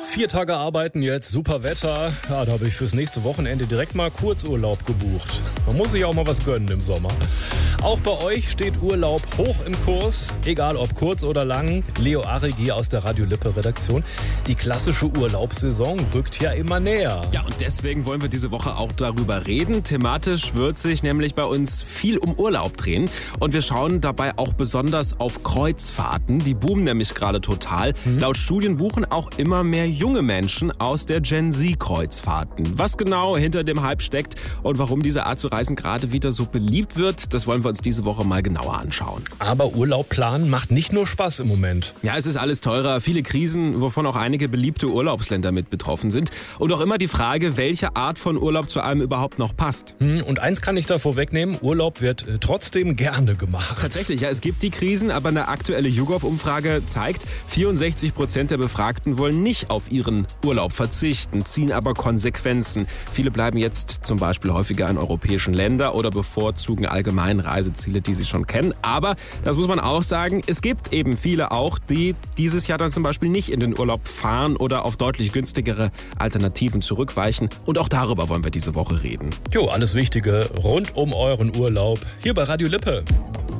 4 Tage arbeiten jetzt, super Wetter. Ja, da habe ich fürs nächste Wochenende direkt mal Kurzurlaub gebucht. Man muss sich auch mal was gönnen im Sommer. Auch bei euch steht Urlaub hoch im Kurs, egal ob kurz oder lang. Leo Arigi aus der Radio Lippe Redaktion. Die klassische Urlaubssaison rückt ja immer näher. Ja, und deswegen wollen wir diese Woche auch darüber reden. Thematisch wird sich nämlich bei uns viel um Urlaub drehen. Und wir schauen dabei auch besonders auf Kreuzfahrten. Die boomen nämlich gerade total. Laut Studien buchen auch immer mehr junge Menschen aus der Gen Z-Kreuzfahrten. Was genau hinter dem Hype steckt und warum diese Art zu reisen gerade wieder so beliebt wird, das wollen wir uns diese Woche mal genauer anschauen. Aber Urlaub planen macht nicht nur Spaß im Moment. Ja, es ist alles teurer, viele Krisen, wovon auch einige beliebte Urlaubsländer mit betroffen sind. Und auch immer die Frage, welche Art von Urlaub zu einem überhaupt noch passt. Und eins kann ich da vorwegnehmen, Urlaub wird trotzdem gerne gemacht. Tatsächlich, ja, es gibt die Krisen, aber eine aktuelle YouGov-Umfrage zeigt, 64% der Befragten wollen nicht auf ihren Urlaub verzichten, ziehen aber Konsequenzen. Viele bleiben jetzt zum Beispiel häufiger in europäischen Ländern oder bevorzugen allgemein Reiseziele, die sie schon kennen. Aber, das muss man auch sagen, es gibt eben viele auch, die dieses Jahr dann zum Beispiel nicht in den Urlaub fahren oder auf deutlich günstigere Alternativen zurückweichen. Und auch darüber wollen wir diese Woche reden. Jo, alles Wichtige rund um euren Urlaub hier bei Radio Lippe.